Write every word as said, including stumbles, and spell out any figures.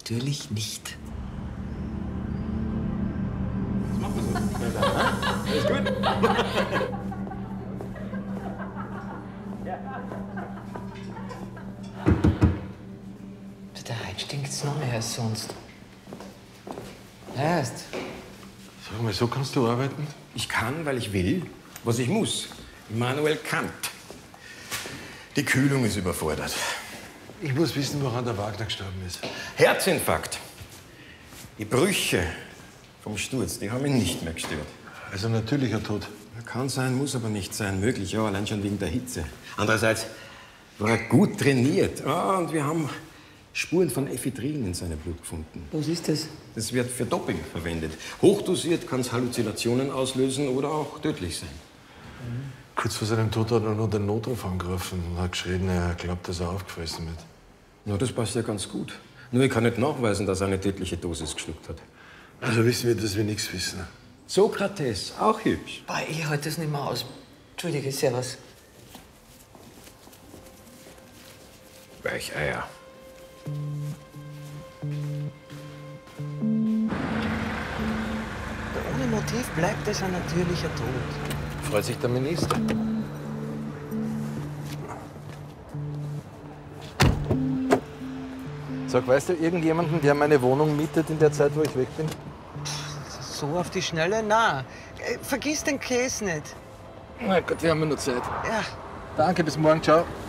Natürlich nicht. Was macht man so? Na dann, alles gut? Der heute stinkt's noch mehr als sonst. Erst. Sag mal, so kannst du arbeiten? Ich kann, weil ich will, was ich muss. Immanuel Kant. Die Kühlung ist überfordert. Ich muss wissen, woran der Wagner gestorben ist. Herzinfarkt. Die Brüche vom Sturz, die haben ihn nicht mehr gestört. Also natürlicher Tod. Kann sein, muss aber nicht sein. Möglich, ja, allein schon wegen der Hitze. Andererseits war er gut trainiert. Ah, und wir haben Spuren von Ephedrin in seinem Blut gefunden. Was ist das? Das wird für Doping verwendet. Hochdosiert kann es Halluzinationen auslösen oder auch tödlich sein. Mhm. Kurz vor seinem Tod hat er noch den Notruf angerufen und hat geschrien, er glaubt, dass er aufgefressen wird. Ja, das passt ja ganz gut. Nur ich kann nicht nachweisen, dass er eine tödliche Dosis geschluckt hat. Also wissen wir, dass wir nichts wissen. Sokrates, auch hübsch. Boah, ich halte das nicht mehr aus. Entschuldige, servus. Weicheier. Ohne Motiv bleibt es ein natürlicher Tod. Freut sich der Minister. Sag, weißt du irgendjemanden, der meine Wohnung mietet in der Zeit, wo ich weg bin? So auf die Schnelle? Na, äh, vergiss den Käse nicht. Na Gott, wir haben ja nur Zeit. Ja. Danke, bis morgen, ciao.